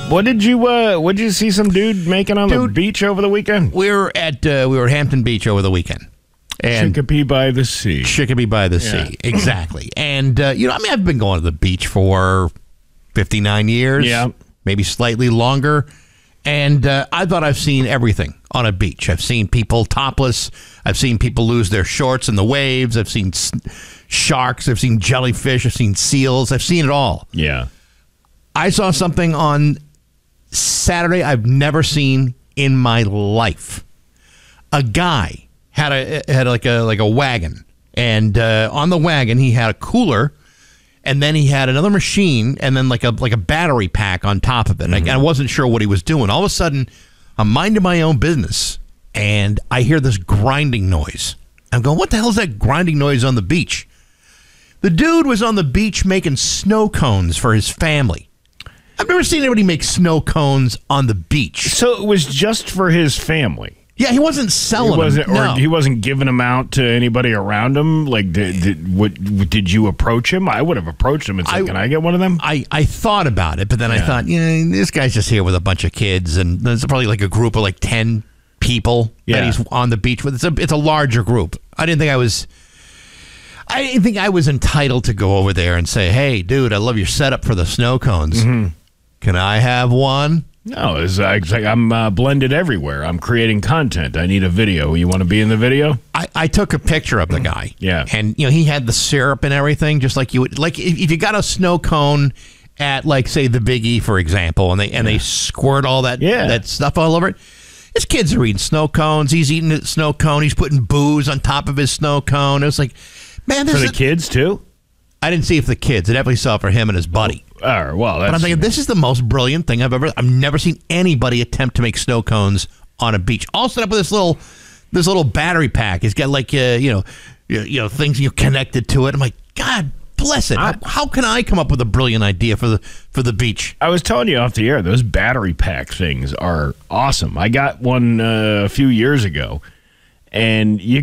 What did you see some dude making on the beach over the weekend? We were at Hampton Beach over the weekend. And Chicopee by the sea. Chicopee by the sea, exactly. And, I've been going to the beach for 59 years, maybe slightly longer. And I thought I've seen everything on a beach. I've seen people topless. I've seen people lose their shorts in the waves. I've seen sharks. I've seen jellyfish. I've seen seals. I've seen it all. Yeah. I saw something on Saturday I've never seen in my life. A guy had like a wagon, and on the wagon he had a cooler, and then he had another machine, and then like a battery pack on top of it. Mm-hmm. I wasn't sure what he was doing. All of a sudden, I'm minding my own business, and I hear this grinding noise. I'm going, what the hell is that grinding noise on the beach? The dude was on the beach making snow cones for his family. I've never seen anybody make snow cones on the beach. So it was just for his family. Yeah, he wasn't selling them. Or he wasn't giving them out to anybody around him. Like, did you approach him? I would have approached him and said, "Can I get one of them?" I thought about it, but then I thought, this guy's just here with a bunch of kids, and there's probably like a group of like 10 people that he's on the beach with. It's a larger group. I didn't think I was entitled to go over there and say, "Hey, dude, I love your setup for the snow cones. Mm-hmm. Can I have one?" No, it's like I'm blended everywhere. I'm creating content. I need a video. You want to be in the video? I took a picture of the guy. Yeah. And, he had the syrup and everything, just like you would. Like, if you got a snow cone at, like, say, the Big E, for example, and they squirt all that stuff all over it. His kids are eating snow cones. He's eating a snow cone. He's putting booze on top of his snow cone. It was like, man, for the kids, too? I didn't see it for the kids. I definitely saw it for him and his buddy. Well, but I'm thinking, this is the most brilliant thing I've never seen anybody attempt to make snow cones on a beach. All set up with this little battery pack. It's got like things you're connected to it. I'm like, God bless it. How can I come up with a brilliant idea for the beach? I was telling you off the air, those battery pack things are awesome. I got one a few years ago, and you